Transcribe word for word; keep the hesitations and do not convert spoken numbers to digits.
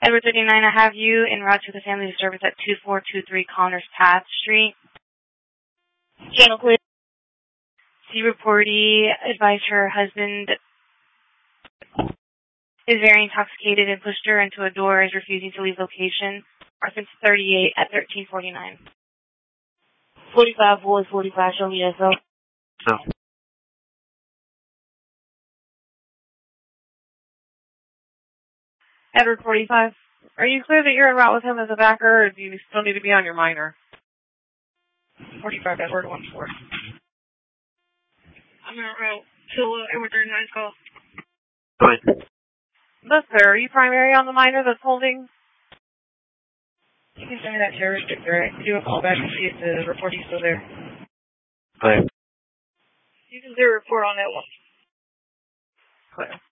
Edward thirty-nine, I have you en route to the family service at two four two three Connors Path Street. Channel clear. C reportee advised her husband is very intoxicated and pushed her into a door, is refusing to leave location. Reference thirty-eight at thirteen forty-nine. forty-five, boys, forty-five, show me S O. So. Edward forty-five, are you clear that you're en route with him as a backer, or do you still need to be on your minor? forty-five, Edward one four. I'm en route to uh, Edward thirty-nine's call. Go ahead. Thus, sir, are you primary on the minor that's holding? You can send me that terroristic threat. Do a call back and see if the report's still there. Go ahead. You can do a report on that one. Clear.